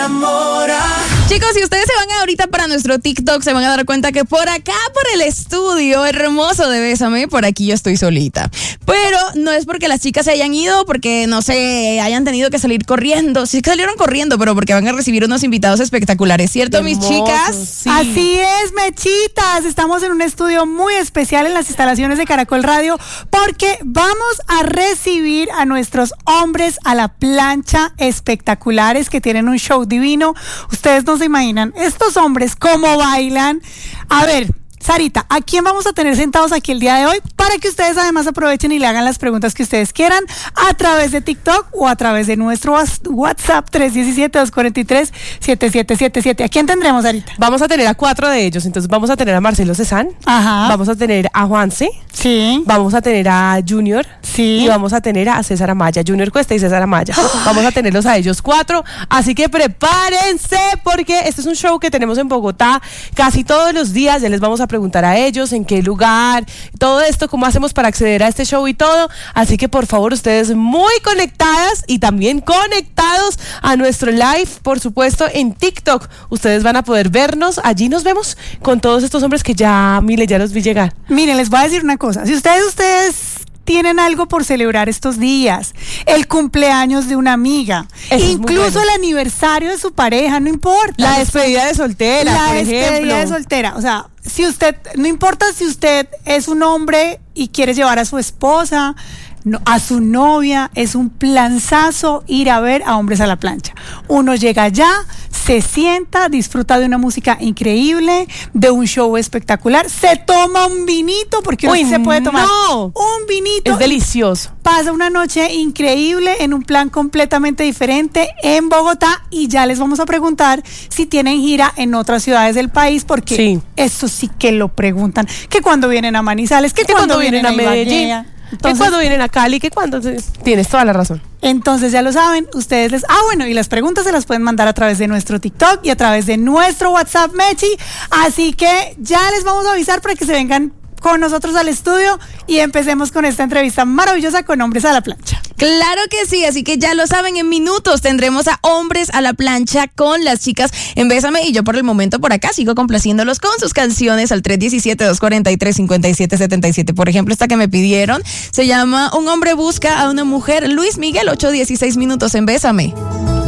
Chicos, si ustedes se van ahorita para nuestro TikTok, se van a dar cuenta que por acá, por el estudio hermoso de Bésame, por aquí yo estoy solita. Pero no es porque las chicas se hayan ido, porque no sé, hayan tenido que salir corriendo. Sí que salieron corriendo, pero porque van a recibir unos invitados espectaculares, ¿cierto, Hermoso, mis chicas? Sí. Así es, mechitas. Estamos en un estudio muy especial en las instalaciones de Caracol Radio porque vamos a recibir a nuestros hombres a la plancha espectaculares que tienen un show divino. Ustedes no se imaginan, estos hombres cómo bailan. A ver, Sarita, ¿a quién vamos a tener sentados aquí el día de hoy? Para que ustedes además aprovechen y le hagan las preguntas que ustedes quieran a través de TikTok o a través de nuestro WhatsApp 317-243-7777. ¿A quién tendremos, Sarita? Vamos a tener a 4 de ellos. Entonces vamos a tener a Marcelo Cezanne. Ajá. Vamos a tener a Juanse. Sí. Vamos a tener a Junior. Sí. Y vamos a tener a César Amaya, Junior Cuesta y César Amaya. Vamos a tenerlos a ellos 4. Así que prepárense porque este es un show que tenemos en Bogotá casi todos los días. Ya les vamos a preguntar a ellos en qué lugar, todo esto, cómo hacemos para acceder a este show y todo. Así que por favor, ustedes muy conectadas y también conectados a nuestro live, por supuesto, en TikTok. Ustedes van a poder vernos. Allí nos vemos con todos estos hombres que ya, mire, ya los vi llegar. Miren, les voy a decir una cosa. Si ustedes tienen algo por celebrar estos días, el cumpleaños de una amiga, eso incluso el aniversario de su pareja, no importa. La despedida de soltera, por ejemplo. La despedida de soltera, o sea, si usted, no importa si usted es un hombre y quiere llevar a su esposa, a su novia, es un planzazo ir a ver a Hombres a la Plancha. Uno llega allá, se sienta, disfruta de una música increíble, de un show espectacular, se toma un vinito, porque uno sí se puede tomar un vinito. Es delicioso. Pasa una noche increíble en un plan completamente diferente en Bogotá y ya les vamos a preguntar si tienen gira en otras ciudades del país, porque sí, eso sí que lo preguntan. Que cuando vienen a Manizales, que cuando vienen a Medellín. Entonces, que cuando vienen a Cali, que cuando... Tienes toda la razón. Entonces ya lo saben, ustedes les... bueno, y las preguntas se las pueden mandar a través de nuestro TikTok y a través de nuestro WhatsApp, Mechi. Así que ya les vamos a avisar para que se vengan con nosotros al estudio y empecemos con esta entrevista maravillosa con Hombres a la Plancha. Claro que sí, así que ya lo saben, en minutos tendremos a Hombres a la Plancha con las chicas en Bésame, y yo por el momento por acá sigo complaciéndolos con sus canciones al 317-243-5777. Por ejemplo, esta que me pidieron se llama Un hombre busca a una mujer, Luis Miguel, 8:16 minutos en Bésame.